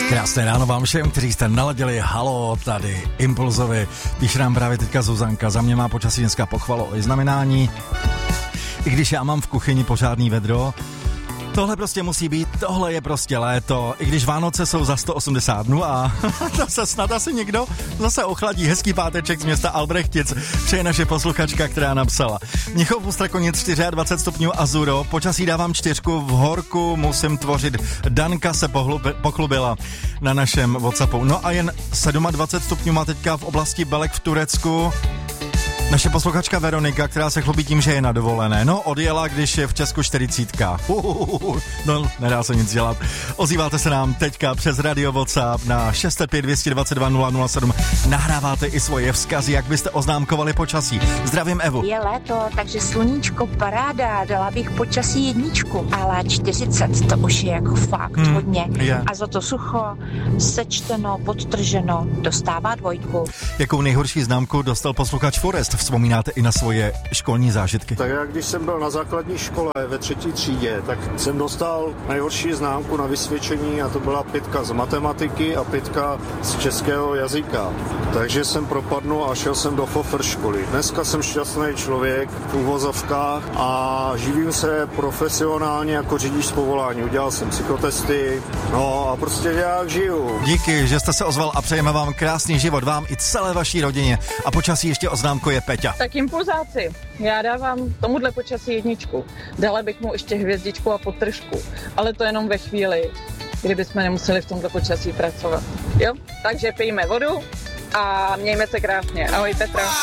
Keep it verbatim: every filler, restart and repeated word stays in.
Krásné ráno vám všem, kteří jste naladili. Halo, tady Impulzovi. Píše nám právě teďka Zuzanka. Za mě má počasí dneska pochvalo i znamenání. I když já mám v kuchyni pořádný vedro, tohle prostě musí být, tohle je prostě léto, i když Vánoce jsou za sto osmdesát dnů a to se snad asi někdo zase ochladí. Hezký páteček z města Albrechtic, přeje naše posluchačka, která napsala. Mnichov u Strakonic dvacet čtyři stupňů Azuro, počasí dávám čtyřku, v horku musím tvořit. Danka se pohlubi, pochlubila na našem WhatsAppu. No a jen dvacet sedm stupňů má teďka v oblasti Belek v Turecku. Naše posluchačka Veronika, která se chlubí tím, že je na dovolené. No, odjela, když je v Česku čtyřicítka. Uhuhu. No, nedá se nic dělat. Ozýváte se nám teďka přes radio WhatsApp na šest pět dvě dva dva nula nula sedm. Nahráváte i svoje vzkazy, jak byste oznámkovali počasí. Zdravím Evu. Je léto, takže sluníčko, paráda, dala bych počasí jedničku, ale čtyřicet, to už je jako fakt hmm, hodně. Je. A za to sucho, sečteno, podtrženo, dostává dvojku. Jakou nejhorší známku dostal posluchač Forest? Vzpomínáte i na svoje školní zážitky? Tak já, když jsem byl na základní škole ve třetí třídě, tak jsem dostal nejhorší známku na vysvědčení a to byla pětka z matematiky a pětka z českého jazyka. Takže jsem propadnul a šel jsem do Fofer školy. Dneska jsem šťastný člověk v uvozovkách a živím se profesionálně jako řidič z povolání. Udělal jsem psychotesty, no a prostě nějak žiju. Díky, že jste se ozval a přejeme vám krásný život, vám i celé vaší rodině. A počasí ještě oznámkuje Peťa. Tak impulzáci, já dávám tomuhle počasí jedničku. Dala bych mu ještě hvězdičku a podtržku, ale to jenom ve chvíli, kdybychom nemuseli v tomto počasí pracovat. Jo? Takže pijme vodu a mějme se krásně. Ahoj Petra.